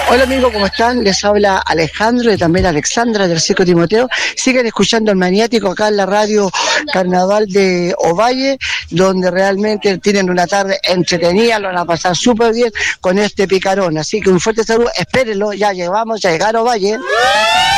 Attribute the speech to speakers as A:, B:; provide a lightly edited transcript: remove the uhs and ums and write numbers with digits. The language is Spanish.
A: Hola amigos, ¿cómo están? Les habla Alejandro y también Alexandra del Circo Timoteo. Siguen escuchando el Maniático acá en la radio Carnaval de Ovalle, donde realmente tienen una tarde entretenida, lo van a pasar súper bien con este picarón. Así que un fuerte saludo, espérenlo, ya llegamos, ya llegaron Ovalle.